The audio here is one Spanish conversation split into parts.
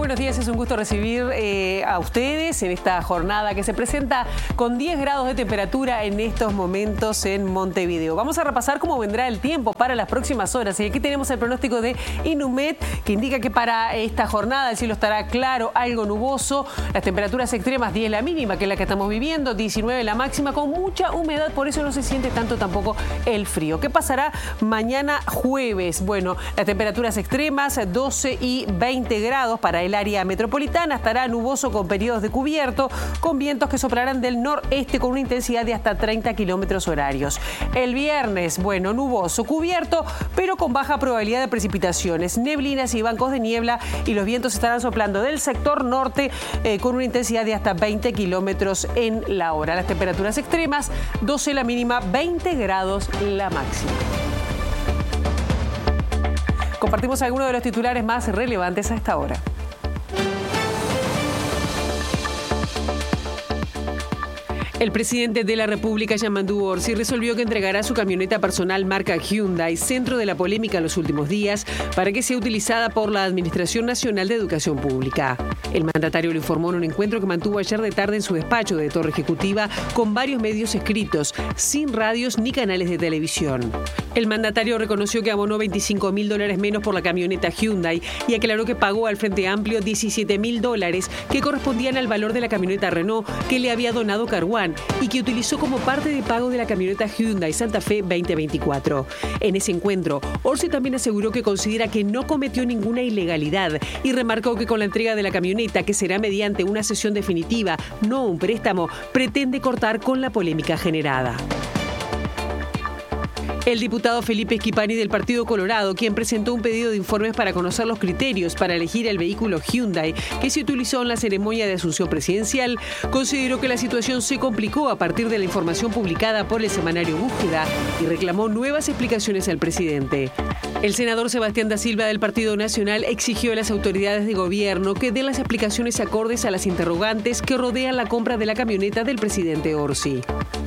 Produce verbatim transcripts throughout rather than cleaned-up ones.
buenos días, es un gusto recibir eh, a ustedes en esta jornada que se presenta con diez grados de temperatura en estos momentos en Montevideo. Vamos a repasar cómo vendrá el tiempo para las próximas horas y aquí tenemos el pronóstico de Inumet que indica que para esta jornada el cielo estará claro, algo nuboso, las temperaturas extremas, diez la mínima que es la que estamos viviendo, diecinueve la máxima con mucha humedad, por eso no se siente tanto tampoco el frío. ¿Qué pasará mañana jueves? Bueno, las temperaturas extremas doce y veinte grados para el área metropolitana, estará nuboso con periodos de cubierto, con vientos que soplarán del noreste con una intensidad de hasta treinta kilómetros horarios. El viernes, bueno, nuboso, cubierto, pero con baja probabilidad de precipitaciones, neblinas y bancos de niebla y los vientos estarán soplando del sector norte eh, con una intensidad de hasta veinte kilómetros en la hora. Las temperaturas extremas, doce la mínima, veinte grados la máxima. Compartimos algunos de los titulares más relevantes a esta hora. El presidente de la República, Yamandu Orsi, resolvió que entregará su camioneta personal marca Hyundai, centro de la polémica en los últimos días, para que sea utilizada por la Administración Nacional de Educación Pública. El mandatario lo informó en un encuentro que mantuvo ayer de tarde en su despacho de Torre Ejecutiva con varios medios escritos, sin radios ni canales de televisión. El mandatario reconoció que abonó veinticinco mil dólares menos por la camioneta Hyundai y aclaró que pagó al Frente Amplio diecisiete mil dólares que correspondían al valor de la camioneta Renault que le había donado Carwan y que utilizó como parte de pago de la camioneta Hyundai Santa Fe veinte veinticuatro. En ese encuentro, Orsi también aseguró que considera que no cometió ninguna ilegalidad y remarcó que con la entrega de la camioneta, que será mediante una cesión definitiva, no un préstamo, pretende cortar con la polémica generada. El diputado Felipe Schipani del Partido Colorado, quien presentó un pedido de informes para conocer los criterios para elegir el vehículo Hyundai que se utilizó en la ceremonia de asunción presidencial, consideró que la situación se complicó a partir de la información publicada por el semanario Búsqueda y reclamó nuevas explicaciones al presidente. El senador Sebastián da Silva del Partido Nacional exigió a las autoridades de gobierno que den las explicaciones acordes a las interrogantes que rodean la compra de la camioneta del presidente Orsi.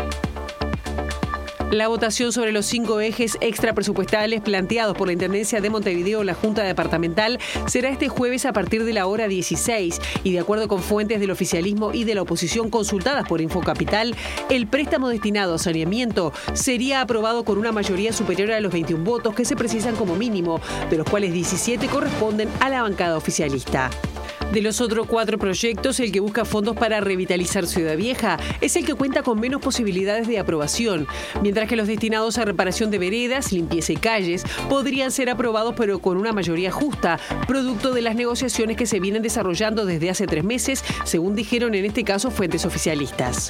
La votación sobre los cinco ejes extrapresupuestales planteados por la Intendencia de Montevideo en la Junta Departamental será este jueves a partir de la hora dieciséis y de acuerdo con fuentes del oficialismo y de la oposición consultadas por Infocapital, el préstamo destinado a saneamiento sería aprobado con una mayoría superior a los veintiún votos que se precisan como mínimo, de los cuales diecisiete corresponden a la bancada oficialista. De los otros cuatro proyectos, el que busca fondos para revitalizar Ciudad Vieja es el que cuenta con menos posibilidades de aprobación, mientras que los destinados a reparación de veredas, limpieza y calles podrían ser aprobados pero con una mayoría justa, producto de las negociaciones que se vienen desarrollando desde hace tres meses, según dijeron en este caso fuentes oficialistas.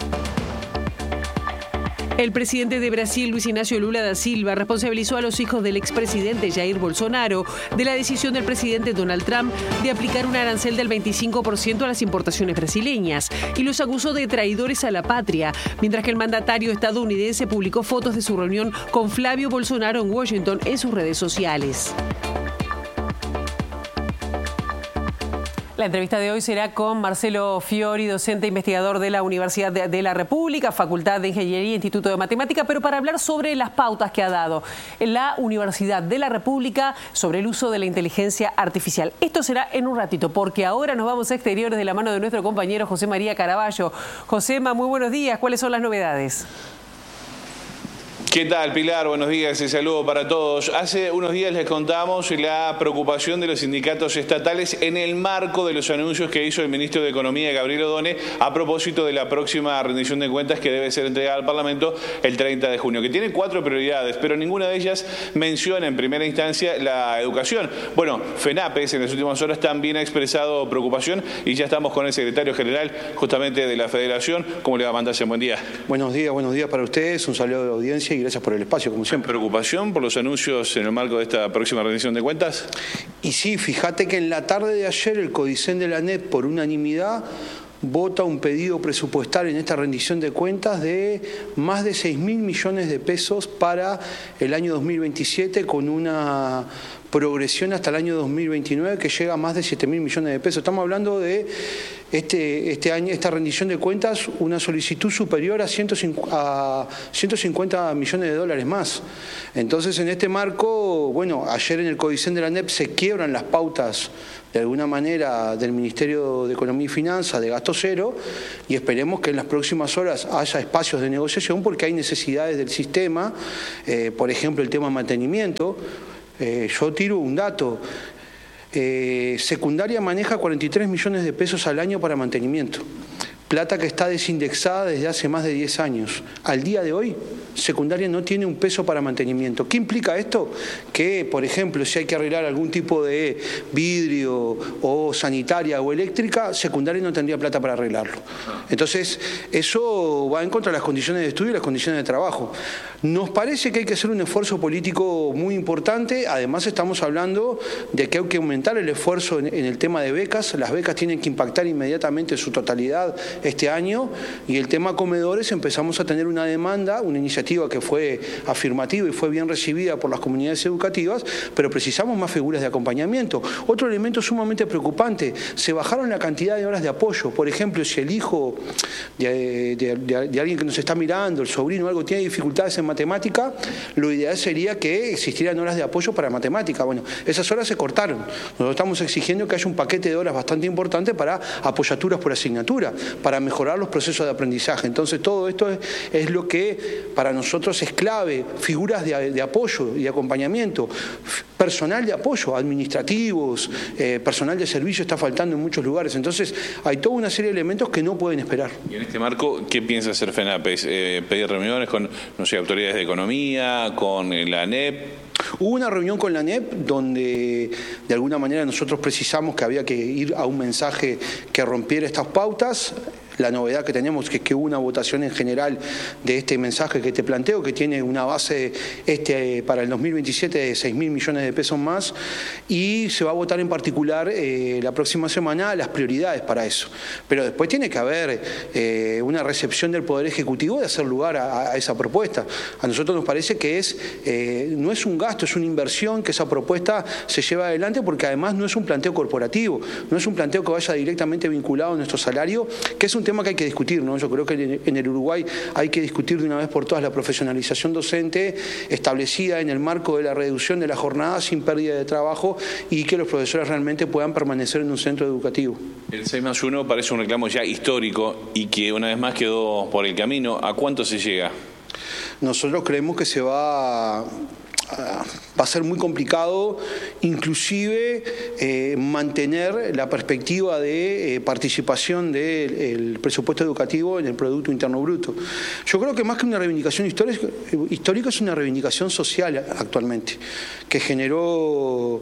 El presidente de Brasil, Luis Ignacio Lula da Silva, responsabilizó a los hijos del expresidente Jair Bolsonaro de la decisión del presidente Donald Trump de aplicar un arancel del veinticinco por ciento a las importaciones brasileñas y los acusó de traidores a la patria, mientras que el mandatario estadounidense publicó fotos de su reunión con Flavio Bolsonaro en Washington en sus redes sociales. La entrevista de hoy será con Marcelo Fiori, docente e investigador de la Universidad de, de la República, Facultad de Ingeniería, Instituto de Matemática, pero para hablar sobre las pautas que ha dado la Universidad de la República sobre el uso de la inteligencia artificial. Esto será en un ratito, porque ahora nos vamos a exteriores de la mano de nuestro compañero José María Caraballo. Josema, muy buenos días. ¿Cuáles son las novedades? ¿Qué tal, Pilar? Buenos días y saludo para todos. Hace unos días les contamos la preocupación de los sindicatos estatales en el marco de los anuncios que hizo el ministro de Economía, Gabriel Odone, a propósito de la próxima rendición de cuentas que debe ser entregada al Parlamento el treinta de junio, que tiene cuatro prioridades, pero ninguna de ellas menciona en primera instancia la educación. Bueno, FENAPES en las últimas horas también ha expresado preocupación y ya estamos con el secretario general justamente de la Federación. ¿Cómo le va, Mandasen? Buen día. Buenos días, buenos días para ustedes. Un saludo de la audiencia y gracias por el espacio, como siempre. ¿Preocupación por los anuncios en el marco de esta próxima rendición de cuentas? Y sí, fíjate que en la tarde de ayer el Codicen de la N E P, por unanimidad, vota un pedido presupuestal en esta rendición de cuentas de más de seis mil millones de pesos para el año dos mil veintisiete, con una progresión hasta el año dos mil veintinueve que llega a más de siete mil millones de pesos. Estamos hablando de este, este año, esta rendición de cuentas, una solicitud superior a ciento cincuenta millones de dólares más. Entonces, en este marco, bueno, ayer en el Codicen de la ANEP se quiebran las pautas de alguna manera del Ministerio de Economía y Finanzas de gasto cero, y esperemos que en las próximas horas haya espacios de negociación porque hay necesidades del sistema, eh, por ejemplo el tema de mantenimiento. Eh, yo tiro un dato, eh, secundaria maneja cuarenta y tres millones de pesos al año para mantenimiento, plata que está desindexada desde hace más de diez años. Al día de hoy, secundaria no tiene un peso para mantenimiento. ¿Qué implica esto? Que, por ejemplo, si hay que arreglar algún tipo de vidrio o sanitaria o eléctrica, secundaria no tendría plata para arreglarlo. Entonces, eso va en contra de las condiciones de estudio y las condiciones de trabajo. Nos parece que hay que hacer un esfuerzo político muy importante. Además, estamos hablando de que hay que aumentar el esfuerzo en, en el tema de becas. Las becas tienen que impactar inmediatamente en su totalidad este año, y el tema comedores empezamos a tener una demanda, una iniciativa que fue afirmativa y fue bien recibida por las comunidades educativas, pero precisamos más figuras de acompañamiento. Otro elemento sumamente preocupante, se bajaron la cantidad de horas de apoyo. Por ejemplo, si el hijo de, de, de, de alguien que nos está mirando, el sobrino o algo, tiene dificultades en matemática, lo ideal sería que existieran horas de apoyo para matemática. Bueno, esas horas se cortaron. Nosotros estamos exigiendo que haya un paquete de horas bastante importante para apoyaturas por asignatura, para mejorar los procesos de aprendizaje. Entonces, todo esto es, es lo que para nosotros es clave, figuras de, de apoyo y de acompañamiento, personal de apoyo, administrativos, eh, personal de servicio está faltando en muchos lugares. Entonces, hay toda una serie de elementos que no pueden esperar. Y en este marco, ¿qué piensa hacer FENAPES? Eh, ¿Pedir reuniones con, no sé, autoridades de economía, con la ANEP? Hubo una reunión con la ANEP donde de alguna manera nosotros precisamos que había que ir a un mensaje que rompiera estas pautas. La novedad que tenemos es que hubo una votación en general de este mensaje que te planteo, que tiene una base este para el dos mil veintisiete de seis mil millones de pesos más, y se va a votar en particular eh, la próxima semana las prioridades para eso. Pero después tiene que haber eh, una recepción del Poder Ejecutivo de hacer lugar a, a esa propuesta. A nosotros nos parece que es eh, no es un gasto, es una inversión, que esa propuesta se lleva adelante, porque además no es un planteo corporativo, no es un planteo que vaya directamente vinculado a nuestro salario, que es un tema que hay que discutir, ¿no? Yo creo que en el Uruguay hay que discutir de una vez por todas la profesionalización docente establecida en el marco de la reducción de la jornada sin pérdida de trabajo, y que los profesores realmente puedan permanecer en un centro educativo. El seis más uno parece un reclamo ya histórico y que una vez más quedó por el camino. ¿A cuánto se llega? Nosotros creemos que se va a... va a ser muy complicado, inclusive eh, mantener la perspectiva de eh, participación del presupuesto educativo en el Producto Interno Bruto. Yo creo que más que una reivindicación histórica, histórica es una reivindicación social actualmente, que generó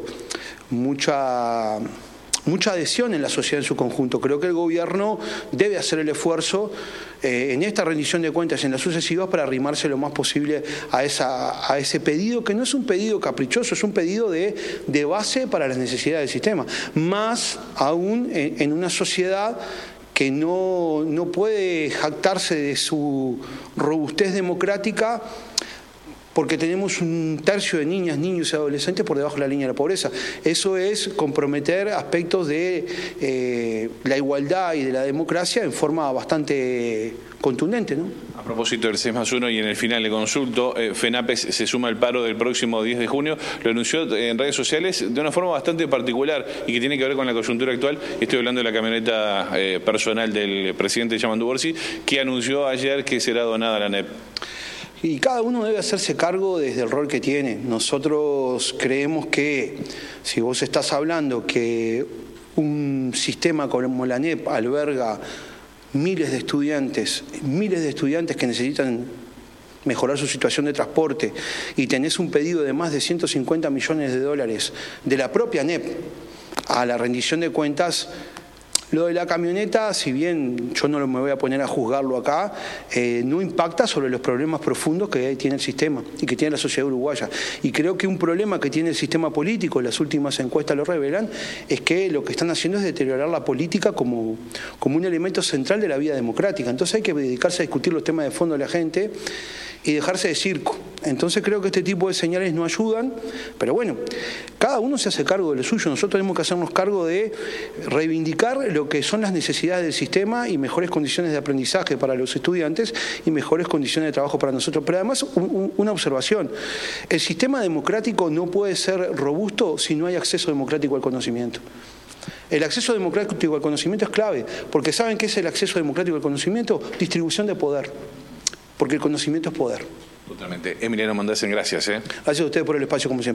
mucha... mucha adhesión en la sociedad en su conjunto. Creo que el gobierno debe hacer el esfuerzo eh, en esta rendición de cuentas y en las sucesivas para arrimarse lo más posible a, esa, a ese pedido, que no es un pedido caprichoso, es un pedido de, de base para las necesidades del sistema. Más aún en, en una sociedad que no, no puede jactarse de su robustez democrática, porque tenemos un tercio de niñas, niños y adolescentes por debajo de la línea de la pobreza. Eso es comprometer aspectos de eh, la igualdad y de la democracia en forma bastante contundente, ¿no? A propósito del seis más uno, y en el final le consulto, eh, FENAPES se suma al paro del próximo diez de junio, lo anunció en redes sociales de una forma bastante particular y que tiene que ver con la coyuntura actual. Estoy hablando de la camioneta eh, personal del presidente Yamandu Orsi, que anunció ayer que será donada a la ANEP. Y cada uno debe hacerse cargo desde el rol que tiene. Nosotros creemos que si vos estás hablando que un sistema como la ANEP alberga miles de estudiantes, miles de estudiantes que necesitan mejorar su situación de transporte, y tenés un pedido de más de ciento cincuenta millones de dólares de la propia ANEP a la rendición de cuentas, lo de la camioneta, si bien yo no me voy a poner a juzgarlo acá, eh, no impacta sobre los problemas profundos que tiene el sistema y que tiene la sociedad uruguaya. Y creo que un problema que tiene el sistema político, las últimas encuestas lo revelan, es que lo que están haciendo es deteriorar la política como, como un elemento central de la vida democrática. Entonces hay que dedicarse a discutir los temas de fondo de la gente. y dejarse de circo. Entonces creo que este tipo de señales no ayudan, pero bueno, cada uno se hace cargo de lo suyo. Nosotros tenemos que hacernos cargo de reivindicar lo que son las necesidades del sistema y mejores condiciones de aprendizaje para los estudiantes y mejores condiciones de trabajo para nosotros. Pero además, un, un, una observación, el sistema democrático no puede ser robusto si no hay acceso democrático al conocimiento. El acceso democrático al conocimiento es clave, porque ¿saben qué es el acceso democrático al conocimiento? Distribución de poder, porque el conocimiento es poder. Totalmente. Emiliano Mondacen, gracias. ¿eh? Gracias a ustedes por el espacio, como siempre.